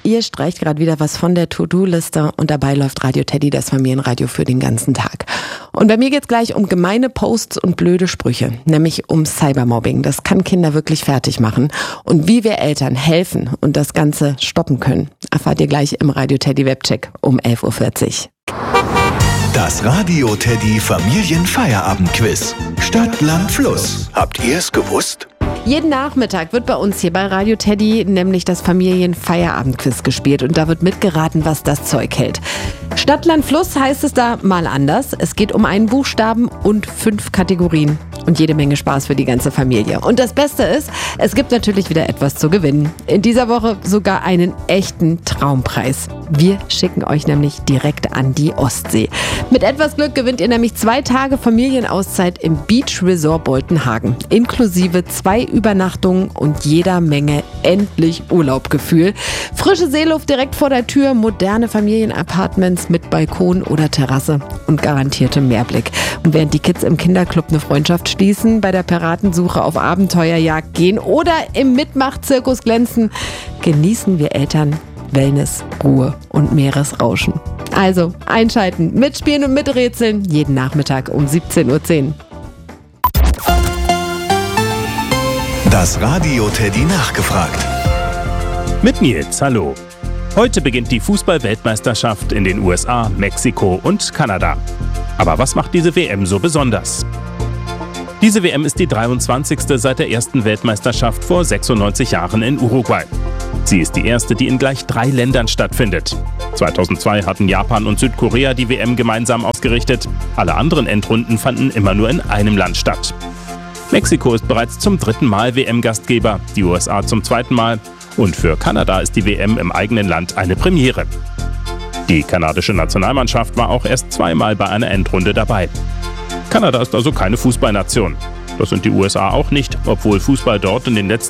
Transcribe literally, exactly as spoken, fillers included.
ihr streicht gerade wieder was von der To-Do-Liste und dabei läuft Radio Teddy, das Familienradio für den ganzen Tag. Und bei mir geht's gleich um gemeine Posts und blöde Sprüche, nämlich um Cybermobbing. Das kann Kinder wirklich fertig machen. Und wie wir Eltern helfen und das Ganze stoppen können, erfahrt ihr gleich im Radio Teddy Webcheck um elf Uhr vierzig. Das Radio Teddy Familienfeierabendquiz. Stadt, Land, Fluss. Habt ihr es gewusst? Jeden Nachmittag wird bei uns hier bei Radio Teddy nämlich das Familienfeierabendquiz gespielt und da wird mitgeraten, was das Zeug hält. Stadt, Land, Fluss heißt es da mal anders. Es geht um einen Buchstaben und fünf Kategorien und jede Menge Spaß für die ganze Familie. Und das Beste ist, es gibt natürlich wieder etwas zu gewinnen. In dieser Woche sogar einen echten Traumpreis. Wir schicken euch nämlich direkt an die Ostsee. Mit etwas Glück gewinnt ihr nämlich zwei Tage Familienauszeit im Beach Resort Boltenhagen, inklusive zwei Übernachtungen und jeder Menge endlich Urlaubgefühl. Frische Seeluft direkt vor der Tür, moderne Familienapartments mit Balkon oder Terrasse und garantierte Mehrblick. Und während die Kids im Kinderclub eine Freundschaft schließen, bei der Piratensuche auf Abenteuerjagd gehen oder im Mitmachzirkus glänzen, genießen wir Eltern Wellness, Ruhe und Meeresrauschen. Also einschalten, mitspielen und miträtseln, jeden Nachmittag um siebzehn Uhr zehn. Das Radio Teddy nachgefragt. Mit Nils, hallo. Heute beginnt die Fußball-Weltmeisterschaft in den U S A, Mexiko und Kanada. Aber was macht diese W M so besonders? Diese W M ist die dreiundzwanzigste seit der ersten Weltmeisterschaft vor sechsundneunzig Jahren in Uruguay. Sie ist die erste, die in gleich drei Ländern stattfindet. zweitausendzwei hatten Japan und Südkorea die W M gemeinsam ausgerichtet. Alle anderen Endrunden fanden immer nur in einem Land statt. Mexiko ist bereits zum dritten Mal W M-Gastgeber, die U S A zum zweiten Mal und für Kanada ist die W M im eigenen Land eine Premiere. Die kanadische Nationalmannschaft war auch erst zweimal bei einer Endrunde dabei. Kanada ist also keine Fußballnation. Das sind die U S A auch nicht, obwohl Fußball dort in den letzten